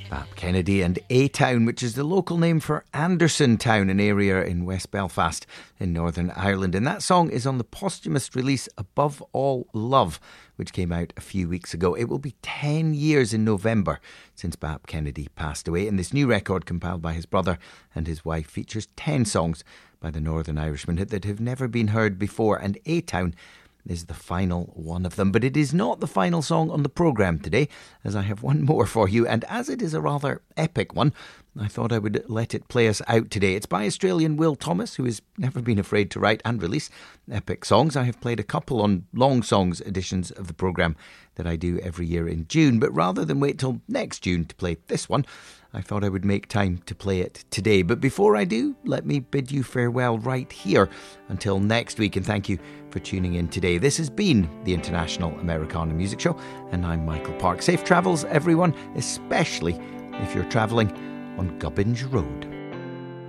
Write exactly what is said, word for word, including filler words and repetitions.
Bap Kennedy and A-Town, which is the local name for Anderson Town, an area in West Belfast in Northern Ireland. And that song is on the posthumous release Above All Love, which came out a few weeks ago. It will be ten years in November since Bap Kennedy passed away. And this new record, compiled by his brother and his wife, features ten songs by the Northern Irishman that have never been heard before. And A-Town is the final one of them. But it is not the final song on the programme today, as I have one more for you. And as it is a rather epic one, I thought I would let it play us out today. It's by Australian Will Thomas, who has never been afraid to write and release epic songs. I have played a couple on Long Songs editions of the programme that I do every year in June. But rather than wait till next June to play this one, I thought I would make time to play it today. But before I do, let me bid you farewell right here until next week, and thank you for tuning in today. This has been the International Americana Music Show, and I'm Michael Park. Safe travels, everyone, especially if you're travelling on Gubbins Road.